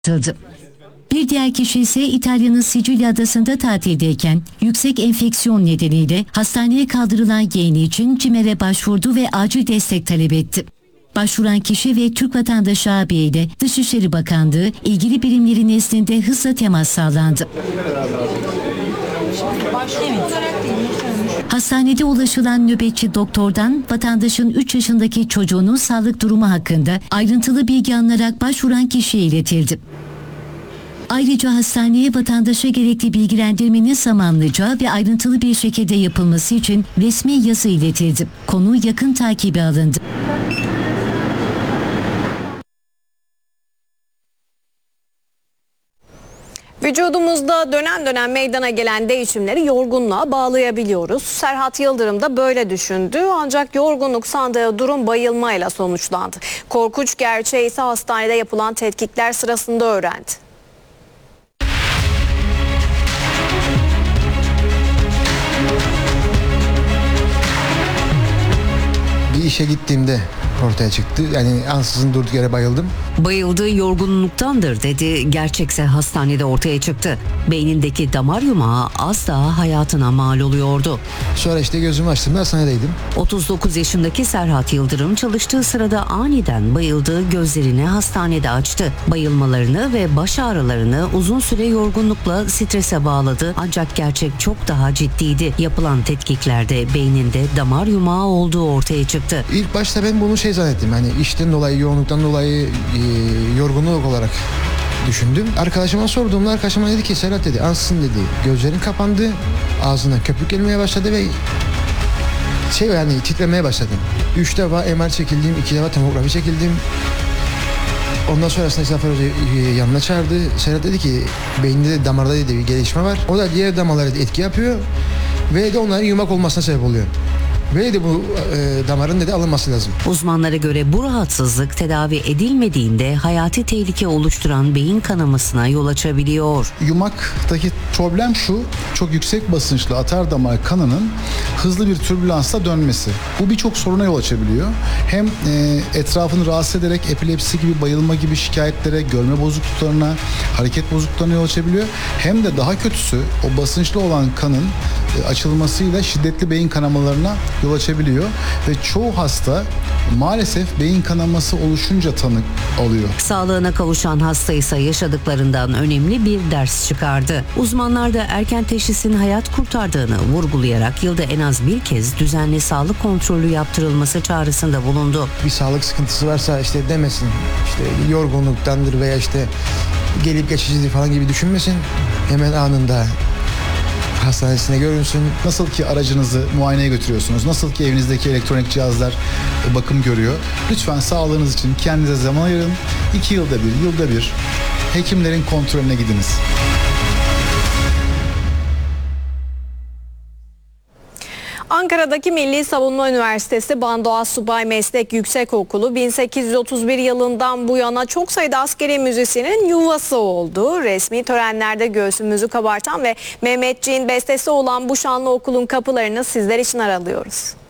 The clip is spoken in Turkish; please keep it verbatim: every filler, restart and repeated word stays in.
atıldı. Bir diğer kişi ise İtalya'nın Sicilya adasında tatildeyken yüksek enfeksiyon nedeniyle hastaneye kaldırılan yeğeni için CİMER'e başvurdu ve acil destek talep etti. Başvuran kişi ve Türk vatandaşı abiyle Dışişleri Bakanlığı ilgili birimlerin nezdinde hızla temas sağlandı. Hastanede ulaşılan nöbetçi doktordan vatandaşın üç yaşındaki çocuğunun sağlık durumu hakkında ayrıntılı bilgi alınarak başvuran kişiye iletildi. Ayrıca hastaneye vatandaşa gerekli bilgilendirmenin zamanlıca ve ayrıntılı bir şekilde yapılması için resmi yazı iletildi. Konu yakın takibe alındı. Vücudumuzda dönem dönem meydana gelen değişimleri yorgunluğa bağlayabiliyoruz. Serhat Yıldırım da böyle düşündü ancak yorgunluk sandığı durum bayılmayla sonuçlandı. Korkunç gerçeği ise hastanede yapılan tetkikler sırasında öğrendi. Bir işe gittiğimde ortaya çıktı. Yani ansızın durduk yere bayıldım. Bayıldığı yorgunluktandır dedi. Gerçekse hastanede ortaya çıktı. Beynindeki damar yumağı az daha hayatına mal oluyordu. Sonra işte gözümü açtığımda hastanedeydim. otuz dokuz yaşındaki Serhat Yıldırım çalıştığı sırada aniden bayıldığı gözlerini hastanede açtı. Bayılmalarını ve baş ağrılarını uzun süre yorgunlukla strese bağladı. Ancak gerçek çok daha ciddiydi. Yapılan tetkiklerde beyninde damar yumağı olduğu ortaya çıktı. İlk başta ben bunu şey zannettim. Hani işten dolayı, yoğunluktan dolayı e, yorgunluk olarak düşündüm. Arkadaşıma sorduğumda arkadaşıma dedi ki Serhat dedi ansızın dedi gözlerin kapandı, ağzına köpük gelmeye başladı ve şey yani titremeye başladım. Üç defa M R çekildim, iki defa tomografi çekildim. Ondan sonrasında Zafer Hoca yanına çağırdı. Serhat dedi ki beyninde de damarda dedi bir gelişme var. O da diğer damarlara etki yapıyor ve de onların yumak olmasına sebep oluyor. Ve de bu e, damarın dedi alınması lazım. Uzmanlara göre bu rahatsızlık tedavi edilmediğinde hayati tehlike oluşturan beyin kanamasına yol açabiliyor. Yumaktaki problem şu, çok yüksek basınçlı atardamar kanının hızlı bir türbülansla dönmesi. Bu birçok soruna yol açabiliyor. Hem e, etrafını rahatsız ederek epilepsi gibi, bayılma gibi şikayetlere, görme bozukluklarına, hareket bozukluklarına yol açabiliyor. Hem de daha kötüsü o basınçlı olan kanın e, açılmasıyla şiddetli beyin kanamalarına yol açabiliyor ve çoğu hasta maalesef beyin kanaması oluşunca tanı alıyor. Sağlığına kavuşan hasta ise yaşadıklarından önemli bir ders çıkardı. Uzmanlar da erken teşhisin hayat kurtardığını vurgulayarak yılda en az bir kez düzenli sağlık kontrolü yaptırılması çağrısında bulundu. Bir sağlık sıkıntısı varsa işte demesin, işte yorgunluktandır veya işte gelip geçicidir falan gibi düşünmesin. Hemen anında hastanesine görünsün. Nasıl ki aracınızı muayeneye götürüyorsunuz, nasıl ki evinizdeki elektronik cihazlar bakım görüyor. Lütfen sağlığınız için kendinize zaman ayırın. İki yılda bir, yılda bir hekimlerin kontrolüne gidiniz. Ankara'daki Milli Savunma Üniversitesi Bandoğaz Subay Meslek Yüksekokulu bin sekiz yüz otuz bir yılından bu yana çok sayıda askeri müzisyenin yuvası oldu. Resmi törenlerde göğsümüzü kabartan ve Mehmetçiğin bestesi olan bu şanlı okulun kapılarını sizler için aralıyoruz.